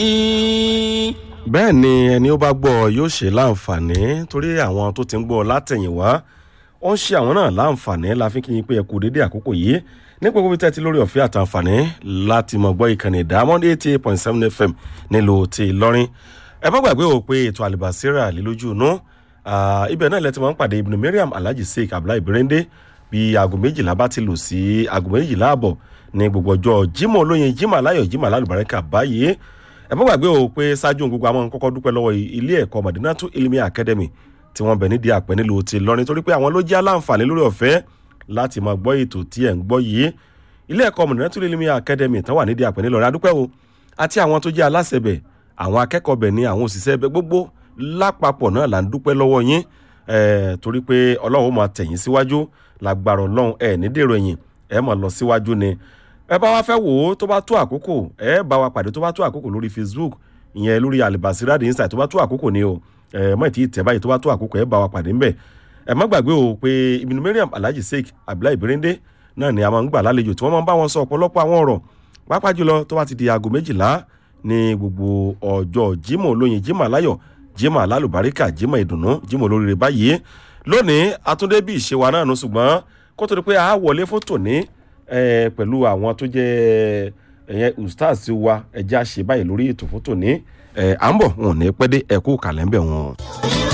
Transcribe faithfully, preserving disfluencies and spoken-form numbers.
bẹ́ẹ̀ ni ẹni ó bá gbọ́ yóò ṣe láǹfààní torí àwọn tó ti ń gbọ́ látẹ̀yìnwá ó ń ṣe àwọn náà láǹfààní la fi kí yín pé ẹ kú dédé àkókò yìí ní gbogbo bí tẹ́tí lórí ọ̀fẹ́ àtàǹfààní láti mọ̀ gbọ́ ìkànnì Diamond eighty eight point seven F M nílùú ti Ìlọrin. ẹ má gbàgbé o pé ètò àlìbàsírà lílójú inú ibẹ̀ náà lẹ́tí máa ń pàdé Ibn Mariam Alhaji Sheikh Abdullahi Birinde bí aago méjìlá bá ti lù sí aago méjìlá àbọ̀ ní gbogbo ọjọ́ Jímọ̀ olóyin Jímọ̀ aláyọ̀ Jímọ̀ alálùbáríkà báyìí. ẹ má gbàgbé o pé ṣáájú gbogbo àwọn kọ́kọ́ dúpẹ́ lọ́wọ́ ilé ẹ̀kọ́ Madinatu Ilmi Academy tí wọ́n bẹ̀ nídìí àpẹ́ nílùú ti Ìlọrin torí pé àwọn ló jẹ́ aláǹfààní lórí ọ̀fẹ́ láti máa gbọ́ ètò tí ẹ̀ ń gbọ́ yìí. ilé ẹ̀kọ́ Madinatu Ilmi Academy tán wà nídìí àpẹ́ nílọrin adúpẹ́ o àti àwọn tó jẹ́ aláṣẹ bẹ̀ àwọn akẹ́kọ̀ọ́ bẹ̀ ní àwọn òṣìṣẹ́ bẹ̀ gbogbo lápapọ̀ náà là ń dúpẹ́ lọ́wọ́ yín torí pé Ọlọ́run máa tẹ̀yìn síwájú lágbára Ọlọ́run ẹ̀ ní dèrò ẹ̀yìn ẹ̀ máa lọ síwájú ni. ẹ bá wa fẹ́ wò ó tó bá tó àkókò ẹ bá wa pàdé tó bá tó àkókò lórí Facebook ìyẹn lórí Alibasira The Insight tó bá tó àkókò ni o ẹ mọ̀ tí tẹ̀ báyìí tó bá tó àkókò ẹ bá wa pàdé ńbẹ̀. ẹ má gbàgbé o pé Ibn Mariam Alhaji Sheikh Abdullahi Birinde náà ni a máa ń gbà lálejò tí wọ́n máa ń bá wọn sọ ọ̀pọ̀lọpọ̀ àwọn ọ̀rọ̀ pàápàá jùlọ tó bá ti di aago méjìlá ní gbogbo ọjọ́ Jímọ̀ olóyin Jímọ̀ aláyọ̀ Jímọ̀ alálùbáríkà Jímọ̀ ìdùnnú Jímọ̀ olóríire báyìí. lónìí atúndé bí ìṣe wa náà nù ṣùgbọ́n kó tó di pé a wọlé fún tòní pẹ̀lú àwọn tó jẹ́ ẹ̀yẹn ustaz wa ẹ̀jẹ̀ àṣẹ báyìí lórí ètò fún tòní à ń bọ̀ wọn ò ní pẹ́ dé ẹ̀kú kàlẹ́ńbẹ̀ wọn.